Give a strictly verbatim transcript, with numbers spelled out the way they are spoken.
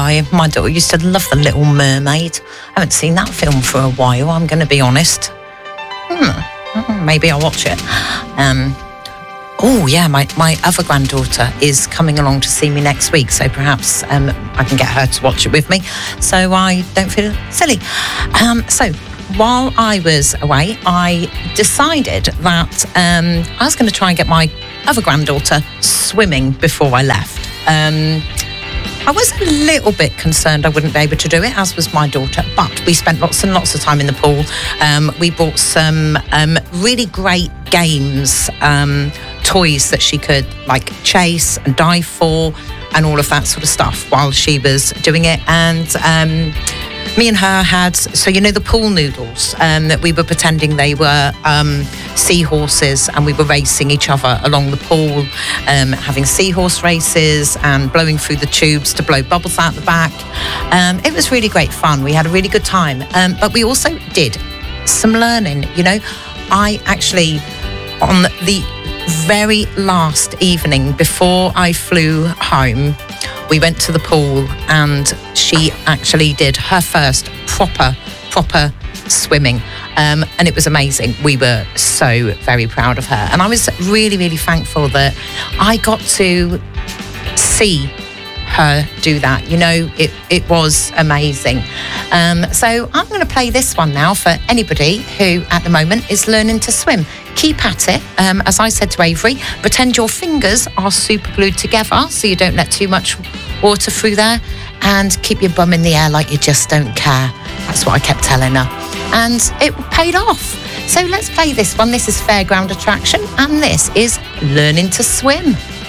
I, my daughter used to love The Little Mermaid. I haven't seen that film for a while, I'm going to be honest. Hmm, maybe I'll watch it. Um, oh, yeah, my, my other granddaughter is coming along to see me next week, so perhaps um, I can get her to watch it with me so I don't feel silly. Um, so, while I was away, I decided that um, I was going to try and get my other granddaughter swimming before I left. Um, I was a little bit concerned I wouldn't be able to do it, as was my daughter, but we spent lots and lots of time in the pool. Um, we bought some um, really great games, um, toys that she could like chase and dive for and all of that sort of stuff while she was doing it. And um, me and her had, so you know the pool noodles, um, that we were pretending they were um, seahorses, and we were racing each other along the pool, um, having seahorse races and blowing through the tubes to blow bubbles out the back. Um, it was really great fun. We had a really good time. Um, but we also did some learning, you know. I actually, on the very last evening before I flew home, we went to the pool and she actually did her first proper, proper swimming. Um, and it was amazing. We were so very proud of her. And I was really, really thankful that I got to see her do that. You know, it, it was amazing. Um, so I'm going to play this one now for anybody who at the moment is learning to swim. Keep at it. Um, as I said to Avery, pretend your fingers are super glued together so you don't let too much water through there, and keep your bum in the air like you just don't care. That's what I kept telling her. And it paid off. So let's play this one. This is Fairground Attraction, and this is Learning to Swim.